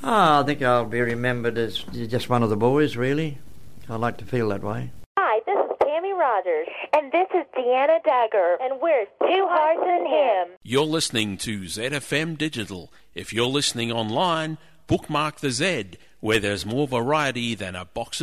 I think I'll be remembered as just one of the boys, really. I like to feel that way. Hi, this is Tammy Rogers. And this is Deanna Dagger. And we're Two Hearts in Him. You're listening to ZFM Digital. If you're listening online, bookmark the Z, where there's more variety than a box